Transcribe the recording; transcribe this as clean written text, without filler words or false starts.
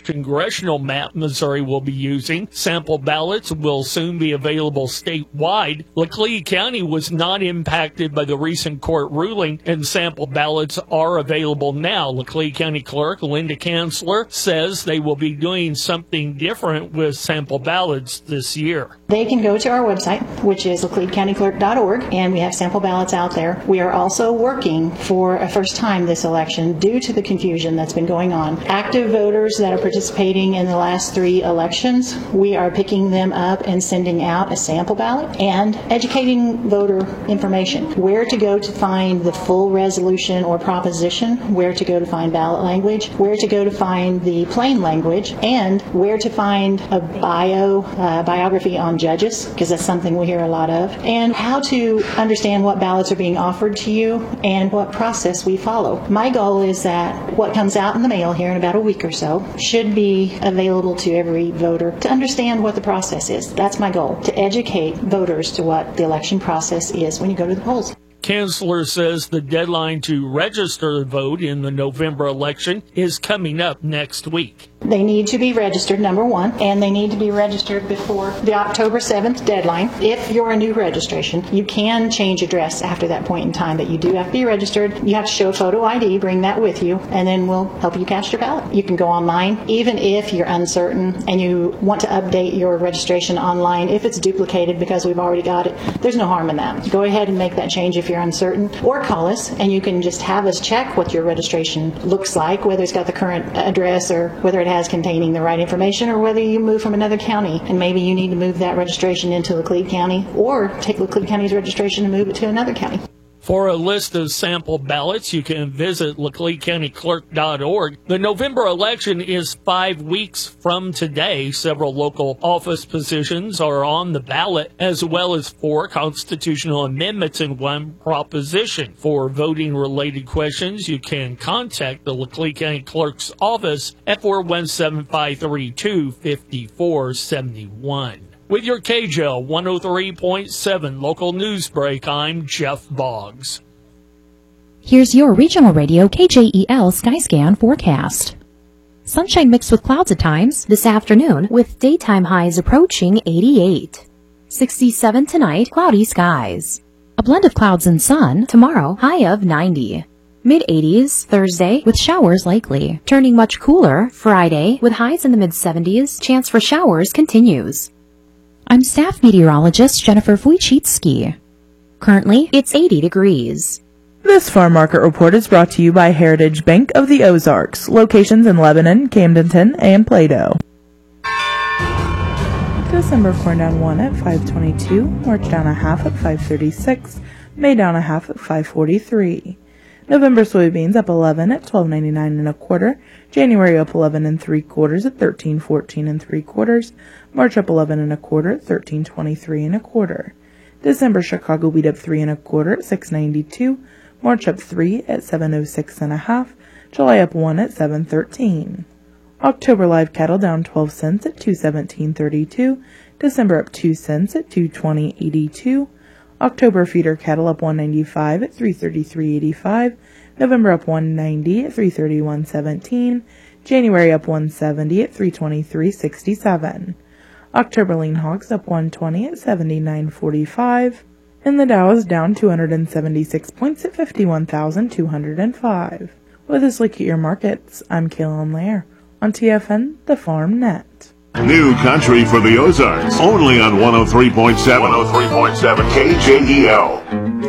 congressional map Missouri will be using. Sample ballots will soon be available statewide. Laclede County was not impacted by the recent court ruling, and sample ballots are available now. Laclede County Clerk Linda Kanzler says they will be doing something different with sample ballots this year. They can go to our website, which is lacledecountyclerk.org, and we have sample ballots out there. We are also working for a first time this election due to the confusion that's been going on. Active voters that are participating in the last 3 elections, we are picking them up and sending out a sample ballot and educating voter information. Where to go to find the full resolution or proposition, where to go to find ballot language, where to go to find the plain language, and where to find a biography on judges, because that's something we hear a lot of, and how to understand what ballots are being offered to you and what process we follow. My goal is that what comes out in the mail here in about a week or so should be available to every voter to understand what the process is. That's my goal, to educate voters to what the election process is when you go to the polls. Kanzler says the deadline to register to vote in the November election is coming up next week. They need to be registered, number one, and they need to be registered before the October 7th deadline. If you're a new registration, you can change address after that point in time, but you do have to be registered. You have to show photo ID, bring that with you, and then we'll help you cast your ballot. You can go online, even if you're uncertain and you want to update your registration online. If it's duplicated because we've already got it, there's no harm in that. Go ahead and make that change if you're uncertain, or call us and you can just have us check what your registration looks like, whether it's got the current address or whether it has containing the right information, or whether you move from another county and maybe you need to move that registration into Laclede County, or take Laclede County's registration and move it to another county. For a list of sample ballots, you can visit lacledecountyclerk.org. The November election is 5 weeks from today. Several local office positions are on the ballot, as well as 4 constitutional amendments and 1 proposition. For voting-related questions, you can contact the Laclede County Clerk's office at 417-532-5471. With your KJL 103.7 local news break, I'm Jeff Boggs. Here's your regional radio KJEL Skyscan forecast. Sunshine mixed with clouds at times this afternoon, with daytime highs approaching 88. 67 tonight, cloudy skies. A blend of clouds and sun tomorrow, high of 90. Mid-80s Thursday with showers likely. Turning much cooler Friday with highs in the mid-70s. Chance for showers continues. I'm staff meteorologist Jennifer Wojcicki. Currently, it's 80 degrees. This farm market report is brought to you by Heritage Bank of the Ozarks, locations in Lebanon, Camdenton, and Plato. December corn down 1 at 5.22, March down a half at 5.36, May down a half at 5.43. November soybeans up 11 at 12.99 1/4, January up 11 3/4 at 13.14 3/4, March up 11 1/4 at 13.23 1/4. December Chicago wheat up 3 1/4 at 6.92, March up 3 at 7.06 1/2, July up 1 at 7.13. October live cattle down 12 cents at 2.1732, December up 2 cents at 2.2082. October feeder cattle up 1.95 at 3.3385, November up 1.90 at 3.3117, January up 1.70 at 3.2367. October lean hogs up 1.20 at 79.45, and the Dow is down 276 points at 51,205. With this look at your markets, I'm Kaylin Lair on TFN, the Farm Net. New country for the Ozarks, only on 103.7 KJEL.